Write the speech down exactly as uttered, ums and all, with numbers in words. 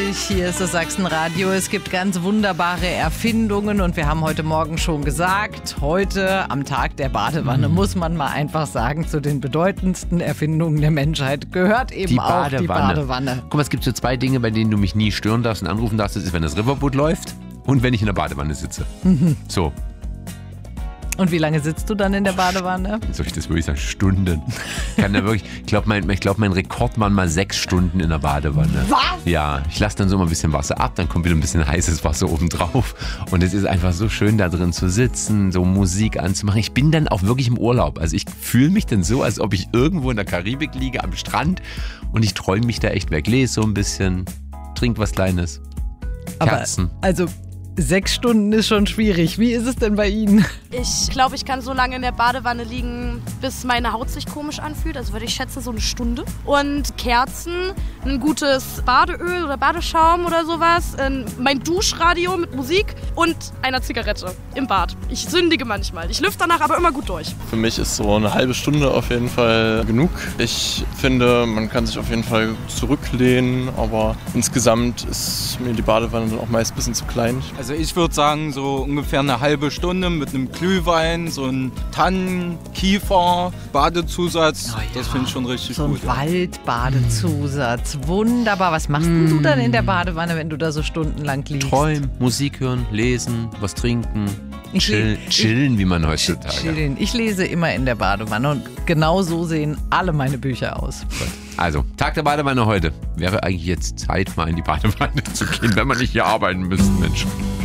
Hier ist das Sachsenradio. Es gibt ganz wunderbare Erfindungen und wir haben heute Morgen schon gesagt, heute am Tag der Badewanne, mhm. muss man mal einfach sagen, zu den bedeutendsten Erfindungen der Menschheit gehört eben die auch die Badewanne. Guck mal, es gibt so zwei Dinge, bei denen du mich nie stören darfst und anrufen darfst. Das ist, wenn das Riverboot läuft und wenn ich in der Badewanne sitze. Mhm. So. Und wie lange sitzt du dann in der Badewanne? Soll ich das wirklich sagen? Stunden. Kann da wirklich, ich glaube, mein, ich glaub, mein Rekord waren mal sechs Stunden in der Badewanne. Was? Ja, ich lasse dann so mal ein bisschen Wasser ab, dann kommt wieder ein bisschen heißes Wasser oben drauf. Und es ist einfach so schön, da drin zu sitzen, so Musik anzumachen. Ich bin dann auch wirklich im Urlaub. Also ich fühle mich dann so, als ob ich irgendwo in der Karibik liege, am Strand. Und ich träume mich da echt weg. Lese so ein bisschen, trink was Kleines. Kerzen. Aber, also sechs Stunden ist schon schwierig. Wie ist es denn bei Ihnen? Ich glaube, ich kann so lange in der Badewanne liegen, bis meine Haut sich komisch anfühlt. Also würde ich schätzen, so eine Stunde. Und Kerzen, ein gutes Badeöl oder Badeschaum oder sowas, mein Duschradio mit Musik und einer Zigarette im Bad. Ich sündige manchmal. Ich lüfte danach aber immer gut durch. Für mich ist so eine halbe Stunde auf jeden Fall genug. Ich finde, man kann sich auf jeden Fall zurücklehnen, aber insgesamt ist mir die Badewanne dann auch meist ein bisschen zu klein. Also ich würde sagen, so ungefähr eine halbe Stunde mit einem Glühwein, so ein Tannen-, Kiefer-, Badezusatz. Oh ja, das finde ich schon richtig so gut. So ein Waldbadezusatz. Mm. Wunderbar. Was machst mm. du dann in der Badewanne, wenn du da so stundenlang liegst? Träumen, Musik hören, lesen, was trinken. Ich Chill, ich, chillen, wie man heutzutage. Chillen. Ich lese immer in der Badewanne und genau so sehen alle meine Bücher aus. Also, Tag der Badewanne heute. Wäre eigentlich jetzt Zeit, mal in die Badewanne zu gehen, wenn wir nicht hier arbeiten müssten, Mensch.